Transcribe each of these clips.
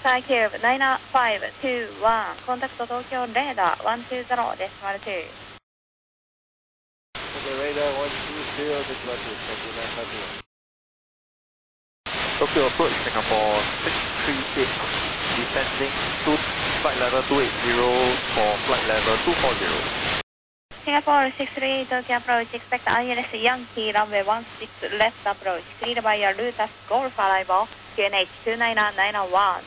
Sky Cube 9521, contact Tokyo Radar 120.2. Okay, radar 120.2, Tokyo approach Singapore 638, descending to flight level 280 for flight level 240. Singapore 638, Tokyo approach, expect ILS Yankee runway 16 left approach, cleared by Lotus Golf arrival, QNH 29991.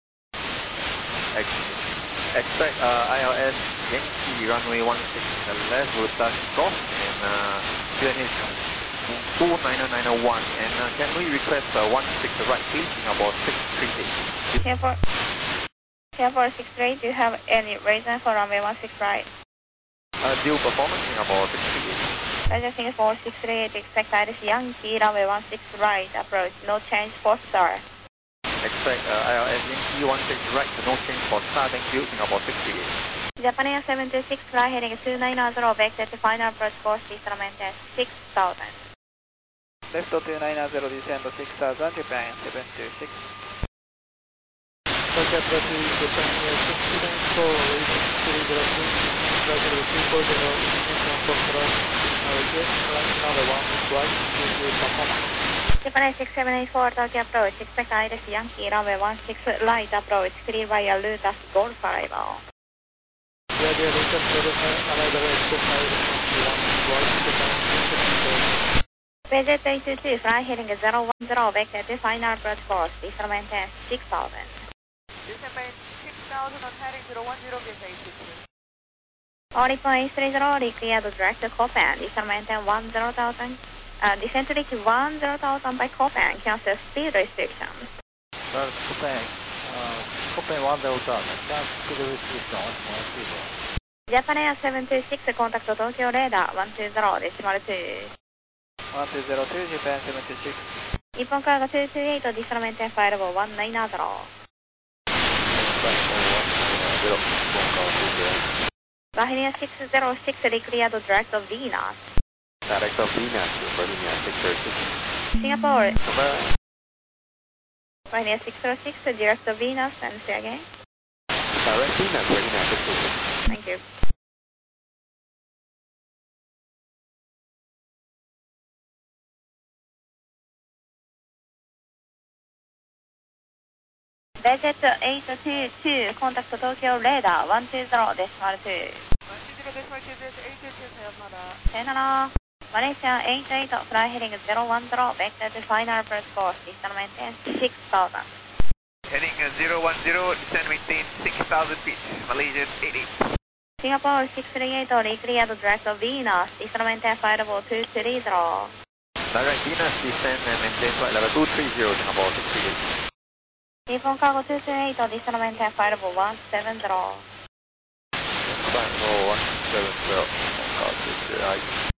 Expect ILS Yankee runway 16 left, Lotus Golf, and QNH 29991. And can we request 16 right, please, Singapore 638. Singapore 638, do you have any reason for runway 16 right? Due performance, Singapore 638. Roger, Singapore 638, expect ILS Yankee runway 16 right approach, no change for star. Expect ILS Yankee 16 right, no change for star, thank you, Singapore 638. Japan Air 726, fly heading 290, vector to final approach course, descent maintain 6000. Left 290, descend 6000, Japan 726. Tokyo approach, Japan Air 674, reading 302. Flight level 240, ignition control, request runway number 16 right, due performance. Japan Air 6784, Tokyo approach, expect ILS Yankee runway 16 right approach, cleared by Lotus Golf arrival. Radio Lotus Golf arrival, expect ILS Yankee 16 right, Japan 724. VJ322, fly heading 010, vector to final approach course, descent maintain 6000. Descent maintain 6000 on heading 010, VJ322. Only point 30, cleared direct to Copan, descent maintain 10,000. Descent reach 10,000 by Copan, cancel speed restrictions. Copan 10,000, cancel speed restriction, 120. Japan Air 726, contact Tokyo Radar 120.2. 1202, Japan 726. Nippon Cargo 228, descent maintain flight level 190. Bahia 606, declared direct of Venus. Direct of Venus, Bahia 606. Singapore. Bahia 606, direct of Venus, and say again. Direct Venus, Bahia 606. Thank you. Budget 822, contact Tokyo Radar 120.2. 120.2, 822, sayonara. Malaysia 88, fly heading 010, vector to final approach course, descent maintain 6000. Heading 010, descent maintain 6,000 feet, Malaysian 88. Singapore 638, declared direct of Venus, descent maintain flight level 230. Direct Venus, descend and maintain flight level 230, Singapore 638. Nippon Cargo 228, descent maintain flight level 170. Flight level 170, Cargo 228.